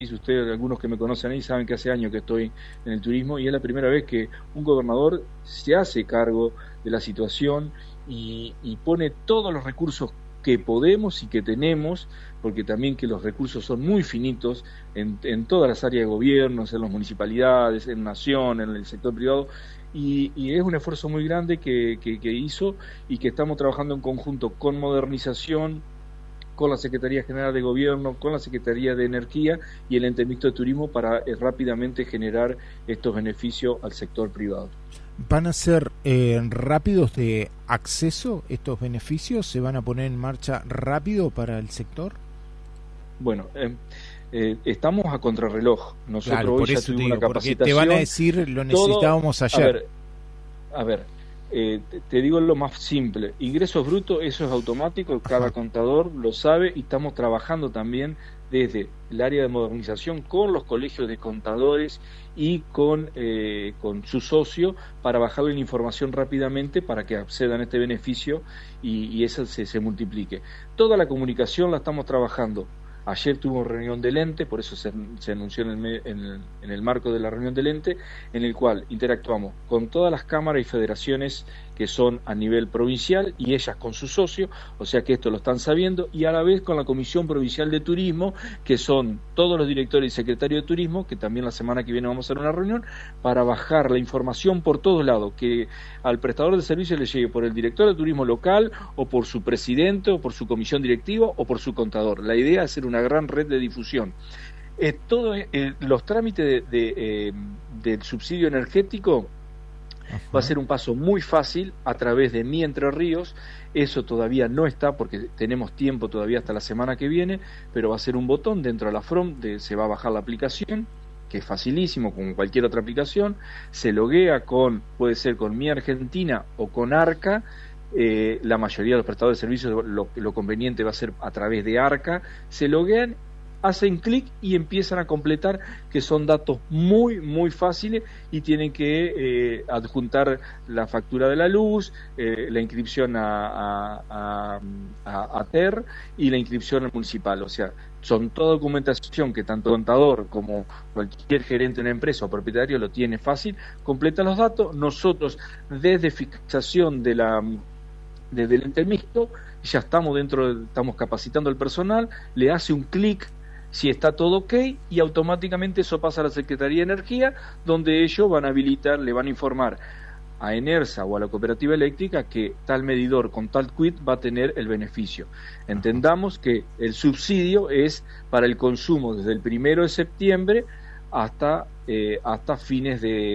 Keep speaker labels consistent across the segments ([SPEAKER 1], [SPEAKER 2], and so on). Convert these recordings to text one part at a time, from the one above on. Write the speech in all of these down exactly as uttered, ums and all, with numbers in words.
[SPEAKER 1] ustedes, algunos que me conocen ahí, saben que hace años que estoy en el turismo y es la primera vez que un gobernador se hace cargo de la situación y, y pone todos los recursos que podemos y que tenemos, porque también que los recursos son muy finitos en, en todas las áreas de gobierno, en las municipalidades, en Nación, en el sector privado, y, y es un esfuerzo muy grande que, que, que hizo y que estamos trabajando en conjunto con modernización, con la Secretaría General de Gobierno, con la Secretaría de Energía y el Ente Mixto de Turismo para eh, rápidamente generar estos beneficios al sector privado.
[SPEAKER 2] ¿Van a ser eh, rápidos de acceso estos beneficios? ¿Se van a poner en marcha rápido para el sector?
[SPEAKER 1] Bueno, eh, eh, estamos a contrarreloj. Nosotros
[SPEAKER 2] claro,
[SPEAKER 1] hoy
[SPEAKER 2] por
[SPEAKER 1] ya
[SPEAKER 2] eso
[SPEAKER 1] tuvimos
[SPEAKER 2] te digo,
[SPEAKER 1] una capacitación.
[SPEAKER 2] Porque te van a decir lo necesitábamos
[SPEAKER 1] todo,
[SPEAKER 2] ayer.
[SPEAKER 1] A ver, a ver eh, te, te digo lo más simple. Ingresos brutos, eso es automático, cada Ajá. contador lo sabe y estamos trabajando también desde el área de modernización con los colegios de contadores y con, eh, con su socio para bajarle la información rápidamente para que accedan a este beneficio y, y eso se, se multiplique. Toda la comunicación la estamos trabajando. Ayer tuvo reunión del ente, por eso se, se anunció en el, en, el, en el marco de la reunión del ente, en el cual interactuamos con todas las cámaras y federaciones que son a nivel provincial y ellas con su socio, o sea que esto lo están sabiendo, y a la vez con la Comisión Provincial de Turismo, que son todos los directores y secretarios de turismo, que también la semana que viene vamos a hacer una reunión, para bajar la información por todos lados, que al prestador de servicios le llegue por el director de turismo local, o por su presidente, o por su comisión directiva, o por su contador. La idea es hacer una gran red de difusión. Eh, todo eh, los trámites de, de, eh, del subsidio energético Ajá. va a ser un paso muy fácil a través de Mi Entre Ríos. Eso todavía no está porque tenemos tiempo todavía hasta la semana que viene, pero va a ser un botón dentro de la From, de, se va a bajar la aplicación, que es facilísimo, como cualquier otra aplicación, se loguea con, puede ser con Mi Argentina o con Arca. Eh, la mayoría de los prestadores de servicios lo, lo conveniente va a ser a través de Arca, se loguean, hacen clic y empiezan a completar, que son datos muy muy fáciles y tienen que eh, adjuntar la factura de la luz, eh, la inscripción a, a, a, a, a T E R y la inscripción al municipal, o sea, son toda documentación que tanto contador como cualquier gerente de una empresa o propietario lo tiene fácil, completa los datos, nosotros desde fixación de la desde el ente mixto, ya estamos dentro, de, estamos capacitando al personal, le hace un clic si está todo ok y automáticamente eso pasa a la Secretaría de Energía, donde ellos van a habilitar, le van a informar a Enersa o a la cooperativa eléctrica que tal medidor con tal quit va a tener el beneficio. Entendamos que el subsidio es para el consumo desde el primero de septiembre hasta, eh, hasta fines de...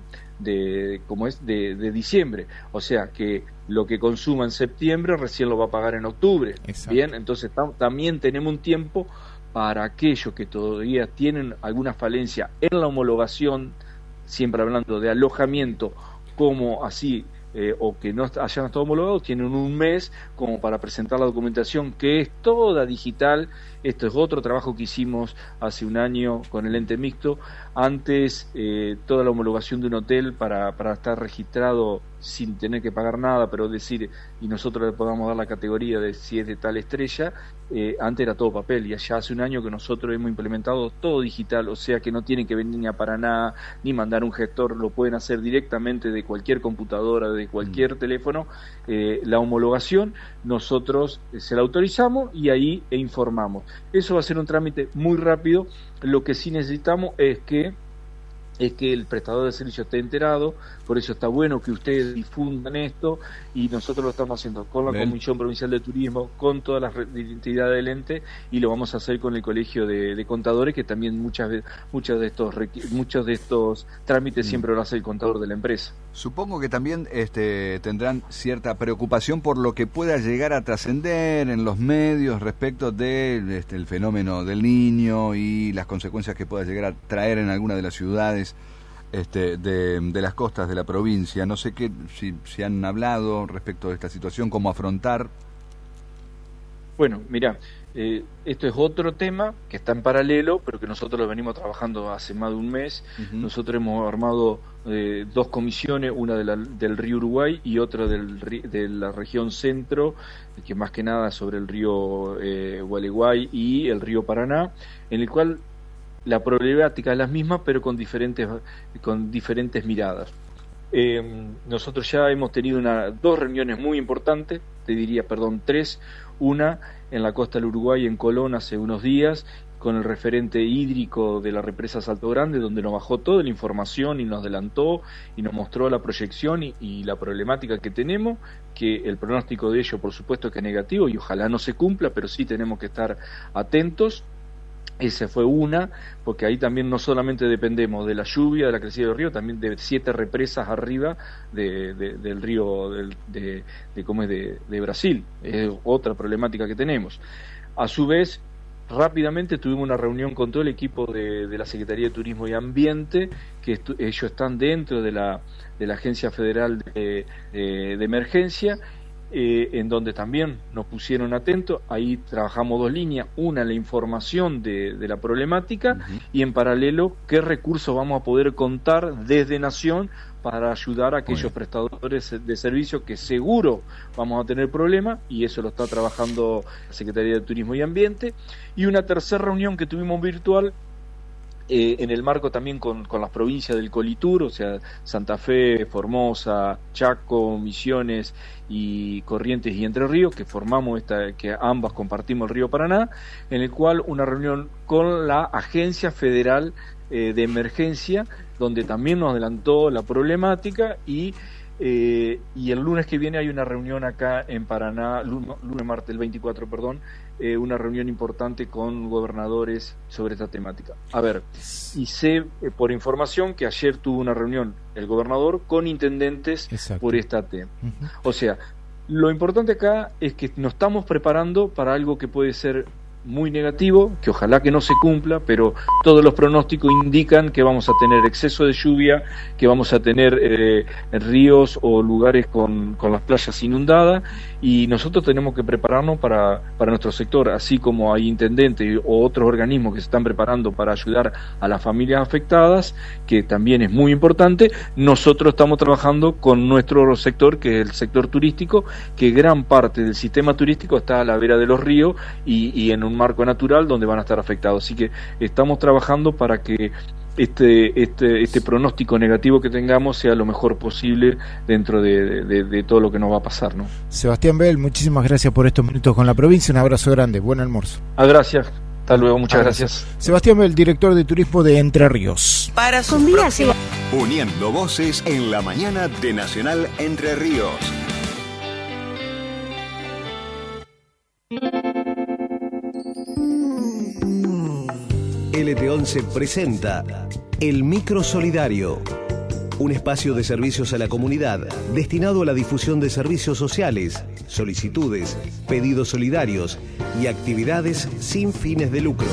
[SPEAKER 1] de como es de, de diciembre, o sea que lo que consuma en septiembre recién lo va a pagar en octubre. Exacto. Bien, entonces tam, también tenemos un tiempo para aquellos que todavía tienen alguna falencia en la homologación, siempre hablando de alojamiento, como así eh, o que no hayan estado homologados, tienen un mes como para presentar la documentación, que es toda digital. Esto es otro trabajo que hicimos hace un año con el ente mixto. Antes, eh, toda la homologación de un hotel para, para estar registrado sin tener que pagar nada, pero decir, y nosotros le podamos dar la categoría de si es de tal estrella, eh, antes era todo papel, y allá hace un año que nosotros hemos implementado todo digital, o sea que no tienen que venir ni a Paraná, ni mandar un gestor, lo pueden hacer directamente de cualquier computadora, de cualquier mm. teléfono, eh, la homologación, nosotros eh, se la autorizamos y ahí e informamos. Eso va a ser un trámite muy rápido. Lo que sí necesitamos es que es que el prestador de servicio esté enterado, por eso está bueno que ustedes difundan esto y nosotros lo estamos haciendo con la Bien. Comisión Provincial de Turismo, con todas las entidades del ente y lo vamos a hacer con el Colegio de, de Contadores, que también muchas muchos de estos muchos de estos trámites mm. siempre lo hace el contador de la empresa.
[SPEAKER 3] Supongo que también este, tendrán cierta preocupación por lo que pueda llegar a trascender en los medios respecto del de, este, el fenómeno del Niño y las consecuencias que pueda llegar a traer en alguna de las ciudades este, de, de las costas de la provincia. No sé qué si, si han hablado respecto de esta situación, cómo afrontar.
[SPEAKER 1] Bueno, mira, eh, esto es otro tema que está en paralelo, pero que nosotros lo venimos trabajando hace más de un mes. Uh-huh. Nosotros hemos armado eh, dos comisiones, una de la, del río Uruguay y otra del, de la región centro, que más que nada sobre el río eh, Gualeguay y el río Paraná, en el cual la problemática es la misma, pero con diferentes, con diferentes miradas. Eh, nosotros ya hemos tenido una, dos reuniones muy importantes, te diría, perdón, tres, una en la costa del Uruguay, en Colón, hace unos días, con el referente hídrico de la represa Salto Grande, donde nos bajó toda la información y nos adelantó y nos mostró la proyección y, y la problemática que tenemos, que el pronóstico de ello, por supuesto, que es negativo y ojalá no se cumpla, pero sí tenemos que estar atentos. Esa fue una, porque ahí también no solamente dependemos de la lluvia, de la crecida del río, también de siete represas arriba de, de, del río del, de, de, ¿cómo es? de, de Brasil. Es otra problemática que tenemos. A su vez, rápidamente tuvimos una reunión con todo el equipo de, de la Secretaría de Turismo y Ambiente, que ellos están dentro de la, de la Agencia Federal de, de, de Emergencia, Eh, en donde también nos pusieron atentos. Ahí trabajamos dos líneas, una la información de, de la problemática, uh-huh, y en paralelo qué recursos vamos a poder contar desde Nación para ayudar a aquellos bueno. prestadores de servicios que seguro vamos a tener problemas, y eso lo está trabajando la Secretaría de Turismo y Ambiente. Y una tercera reunión que tuvimos virtual, Eh, en el marco también con, con las provincias del Colitur, o sea, Santa Fe, Formosa, Chaco, Misiones y Corrientes y Entre Ríos, que formamos esta, que ambas compartimos el río Paraná, en el cual una reunión con la Agencia Federal eh, de Emergencia, donde también nos adelantó la problemática, y eh, y el lunes que viene hay una reunión acá en Paraná, lunes, lunes martes el veinticuatro, perdón, eh, una reunión importante con gobernadores sobre esta temática. A ver, y sé eh, por información que ayer tuvo una reunión el gobernador con intendentes. Exacto. Por esta tema. Uh-huh. O sea, lo importante acá es que nos estamos preparando para algo que puede ser muy negativo, que ojalá que no se cumpla, pero todos los pronósticos indican que vamos a tener exceso de lluvia, que vamos a tener eh, ríos o lugares con, con las playas inundadas, y nosotros tenemos que prepararnos para, para nuestro sector, así como hay intendentes o otros organismos que se están preparando para ayudar a las familias afectadas, que también es muy importante. Nosotros estamos trabajando con nuestro sector, que es el sector turístico, que gran parte del sistema turístico está a la vera de los ríos y, y en un marco natural donde van a estar afectados. Así que estamos trabajando para que este este este pronóstico negativo que tengamos sea lo mejor posible dentro de, de, de todo lo que nos va a pasar, ¿no?
[SPEAKER 2] Sebastián Bell, muchísimas gracias por estos minutos con la provincia. Un abrazo grande, buen almuerzo.
[SPEAKER 1] Ah, gracias. Hasta luego, muchas ah, gracias.
[SPEAKER 2] Sebastián Bell, director de turismo de Entre Ríos.
[SPEAKER 4] Para su próximo... Uniendo voces en la mañana de Nacional Entre Ríos. L T once presenta El Micro Solidario, un espacio de servicios a la comunidad destinado a la difusión de servicios sociales, solicitudes, pedidos solidarios y actividades sin fines de lucro.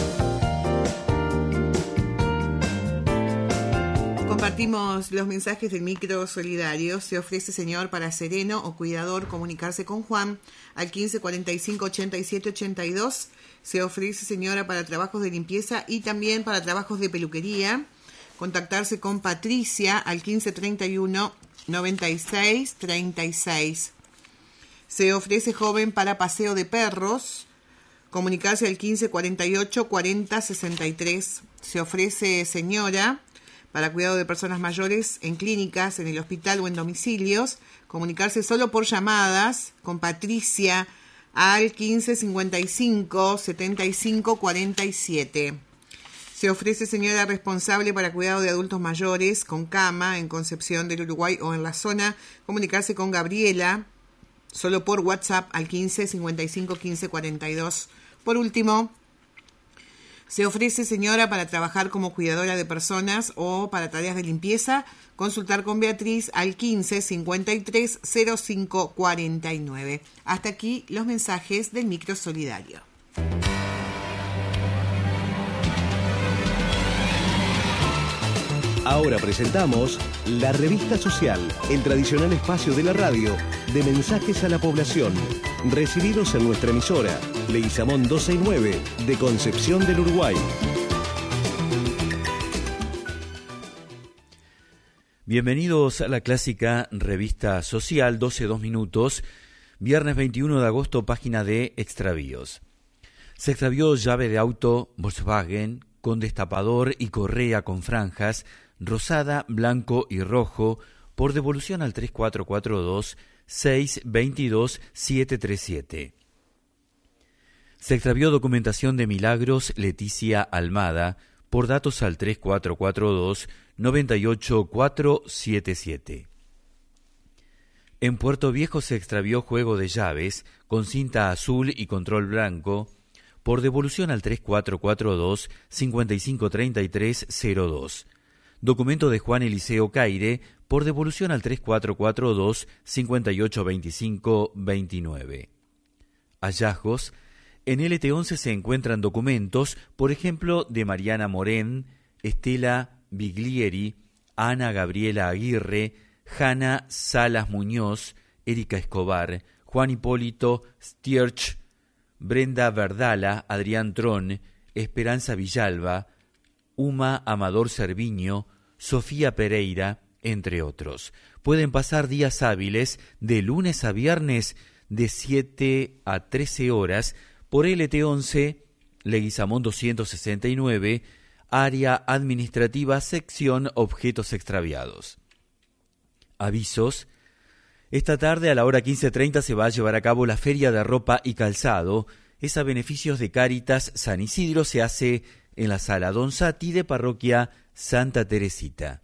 [SPEAKER 5] Compartimos los mensajes del Micro Solidario. Se ofrece, señor, para sereno o cuidador comunicarse con Juan al quince cuarenta y cinco ochenta y siete ochenta y dos. Se ofrece, señora, para trabajos de limpieza y también para trabajos de peluquería. Contactarse con Patricia al quince treinta y uno noventa y seis treinta y seis. Se ofrece joven para paseo de perros. Comunicarse al quince cuarenta y ocho cuarenta sesenta y tres. Se ofrece, señora, para cuidado de personas mayores en clínicas, en el hospital o en domicilios. Comunicarse solo por llamadas con Patricia al quince cincuenta y cinco setenta y cinco cuarenta y siete. Se ofrece, señora, responsable para cuidado de adultos mayores con cama en Concepción del Uruguay o en la zona. Comunicarse con Gabriela solo por WhatsApp al quince cincuenta y cinco quince cuarenta y dos. Por último, se ofrece, señora, para trabajar como cuidadora de personas o para tareas de limpieza. Consultar con Beatriz al quince cincuenta y tres cero cinco cuarenta y nueve. Hasta aquí los mensajes del Micro Solidario.
[SPEAKER 4] Ahora presentamos La Revista Social, el tradicional espacio de la radio de mensajes a la población, recibidos en nuestra emisora, Leguizamón doscientos sesenta y nueve, de Concepción del Uruguay.
[SPEAKER 6] Bienvenidos a la clásica Revista Social, doce dos minutos, viernes veintiuno de agosto, página de extravíos. Se extravió llave de auto Volkswagen con destapador y correa con franjas, rosada, blanco y rojo, por devolución al tres cuatro cuatro dos, seis dos dos, siete tres siete. Se extravió documentación de Milagros Leticia Almada, por datos al tres cuatro cuatro dos, nueve ocho cuatro siete siete. En Puerto Viejo se extravió juego de llaves con cinta azul y control blanco, por devolución al tres cuatro cuatro dos, cinco cinco tres tres cero dos. Documento de Juan Eliseo Caire, por devolución al tres cuatro cuatro dos, cinco ocho dos cinco dos nueve. Hallazgos. En L T once se encuentran documentos, por ejemplo, de Mariana Morén, Estela Biglieri, Ana Gabriela Aguirre, Hanna Salas Muñoz, Erika Escobar, Juan Hipólito Stierch, Brenda Verdala, Adrián Tron, Esperanza Villalba, Uma Amador Cerviño, Sofía Pereira, entre otros. Pueden pasar días hábiles de lunes a viernes de siete a trece horas por L T once, Leguizamón doscientos sesenta y nueve, Área Administrativa, Sección Objetos Extraviados. Avisos. Esta tarde a la hora quince treinta se va a llevar a cabo la Feria de Ropa y Calzado. Es a beneficios de Cáritas San Isidro. Se hace en la Sala Don Sati de Parroquia Santa Teresita.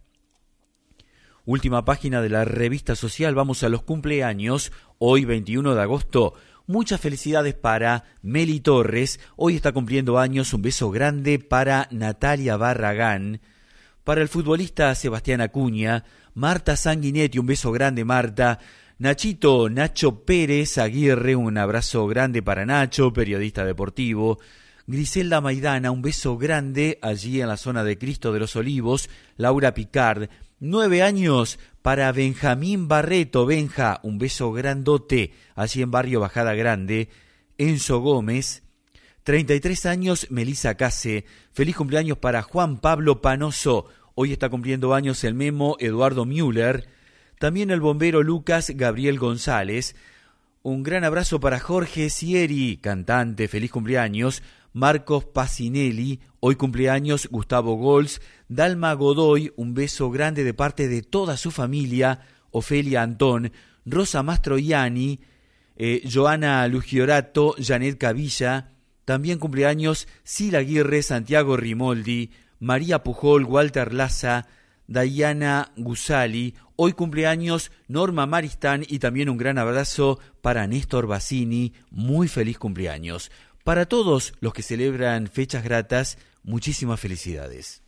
[SPEAKER 6] Última página de la revista social. Vamos a los cumpleaños. Hoy, veintiuno de agosto. Muchas felicidades para Meli Torres. Hoy está cumpliendo años. Un beso grande para Natalia Barragán. Para el futbolista Sebastián Acuña. Marta Sanguinetti, un beso grande, Marta. Nachito, Nacho Pérez Aguirre, un abrazo grande para Nacho, periodista deportivo. Griselda Maidana, un beso grande allí en la zona de Cristo de los Olivos. Laura Picard, nueve años para Benjamín Barreto. Benja, un beso grandote allí en Barrio Bajada Grande. Enzo Gómez, treinta y tres años, Melissa Case. Feliz cumpleaños para Juan Pablo Panoso. Hoy está cumpliendo años el memo Eduardo Müller. También el bombero Lucas Gabriel González. Un gran abrazo para Jorge Sieri, cantante, feliz cumpleaños. Marcos Pacinelli, hoy cumpleaños Gustavo Gols. Dalma Godoy, un beso grande de parte de toda su familia. Ofelia Antón, Rosa Mastroianni, eh, Joana Lugiorato, Janet Cavilla. También cumpleaños Sila Aguirre, Santiago Rimoldi, María Pujol, Walter Laza, Dayana Gusali. Hoy cumpleaños Norma Maristán y también un gran abrazo para Néstor Bassini. Muy feliz cumpleaños. Para todos los que celebran fechas gratas, muchísimas felicidades.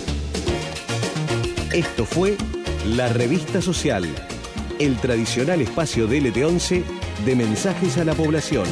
[SPEAKER 4] Esto fue La Revista Social, el tradicional espacio de L T once de mensajes a la población.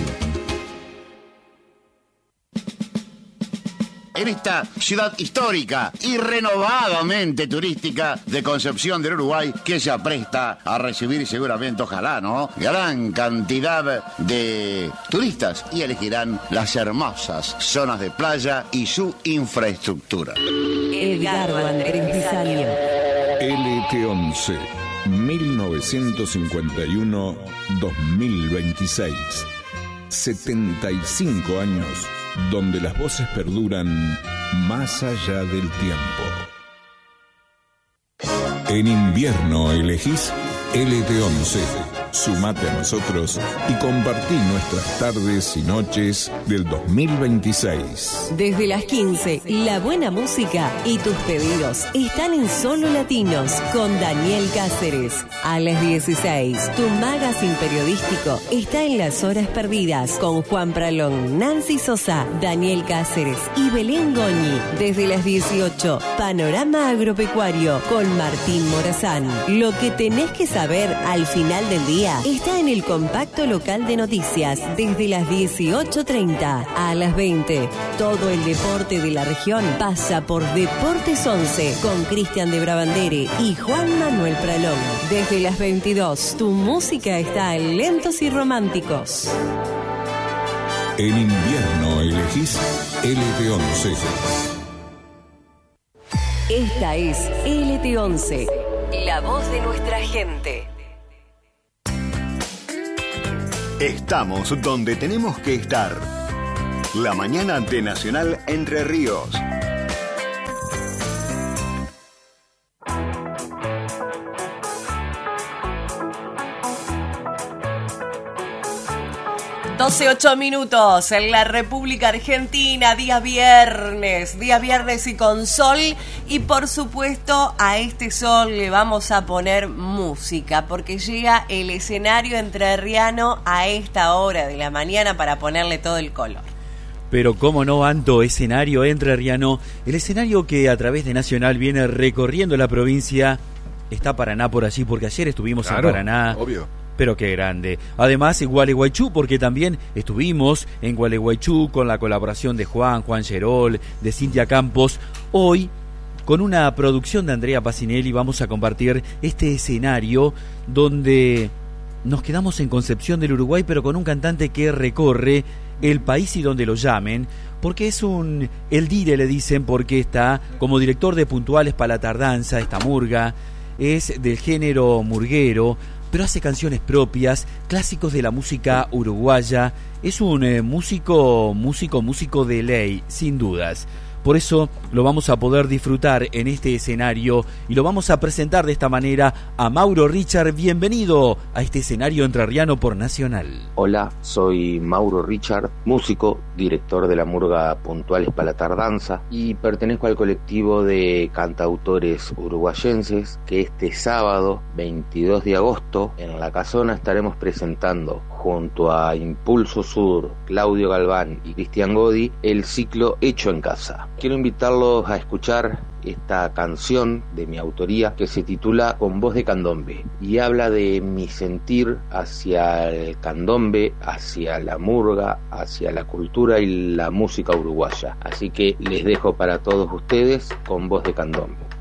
[SPEAKER 7] En esta ciudad histórica y renovadamente turística de Concepción del Uruguay, que se apresta a recibir seguramente, ojalá, ¿no?, gran cantidad de turistas y elegirán las hermosas zonas de playa y su infraestructura.
[SPEAKER 8] Edgardo Andrés Pisaño.
[SPEAKER 9] L T once, mil novecientos cincuenta y uno a dos mil veintiséis. setenta y cinco años donde las voces perduran más allá del tiempo. En invierno elegís L T once. Sumate a nosotros y compartí nuestras tardes y noches del dos mil veintiséis.
[SPEAKER 8] Desde las quince, la buena música y tus pedidos están en Solo Latinos con Daniel Cáceres. A las dieciséis, tu magazine periodístico está en Las Horas Perdidas con Juan Pralón, Nancy Sosa, Daniel Cáceres y Belén Goñi. Desde las dieciocho, Panorama Agropecuario con Martín Morazán. Lo que tenés que saber al final del día está en el compacto local de noticias desde las dieciocho treinta a las veinte. Todo el deporte de la región pasa por Deportes once con Cristian de Brabandere y Juan Manuel Pralón. Desde las veintidós, tu música está en Lentos y Románticos.
[SPEAKER 9] En invierno elegís L T once.
[SPEAKER 8] Esta es L T once, la voz de nuestra gente.
[SPEAKER 10] Estamos donde tenemos que estar. La mañana de Nacional Entre Ríos.
[SPEAKER 8] doce ocho minutos en la República Argentina, día viernes, día viernes y con sol. Y por supuesto a este sol le vamos a poner música, porque llega el escenario entrerriano a esta hora de la mañana para ponerle todo el color.
[SPEAKER 6] Pero cómo no, Anto, escenario entrerriano, el escenario que a través de Nacional viene recorriendo la provincia. Está Paraná por allí, porque ayer estuvimos claro, en Paraná.
[SPEAKER 3] Obvio.
[SPEAKER 6] Pero qué grande. Además, en Gualeguaychú, porque también estuvimos en Gualeguaychú con la colaboración de Juan, Juan Gerol, de Cintia Campos. Hoy, con una producción de Andrea Pacinelli, vamos a compartir este escenario donde nos quedamos en Concepción del Uruguay, pero con un cantante que recorre el país y donde lo llamen, porque es un el dire, le dicen, porque está como director de Puntuales para la Tardanza, esta murga, es del género murguero, pero hace canciones propias, clásicos de la música uruguaya. Es un eh, músico, músico, músico de ley, sin dudas. Por eso lo vamos a poder disfrutar en este escenario y lo vamos a presentar de esta manera a Mauro Richard. Bienvenido a este escenario entrerriano por Nacional.
[SPEAKER 11] Hola, soy Mauro Richard, músico, director de la murga Puntuales para la Tardanza y pertenezco al colectivo de cantautores uruguayenses que este sábado veintidós de agosto en La Casona estaremos presentando junto a Impulso Sur, Claudio Galván y Cristian Godi el ciclo Hecho en Casa. Quiero invitarlos a escuchar esta canción de mi autoría que se titula Con voz de candombe y habla de mi sentir hacia el candombe, hacia la murga, hacia la cultura y la música uruguaya. Así que les dejo para todos ustedes Con voz de candombe.